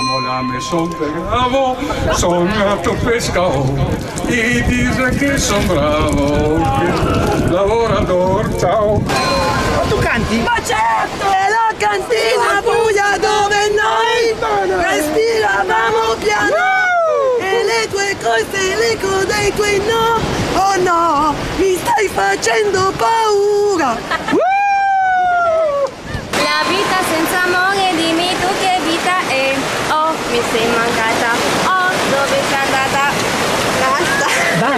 amo la maison de bravo, sono nato pescatore e dice che sono bravo, che lavoratore, ciao. Ma tu canti? Ma certo! È la cantina buia dove noi respiravamo piano e le tue cose, l'eco dei tuoi no, oh no, mi stai facendo paura.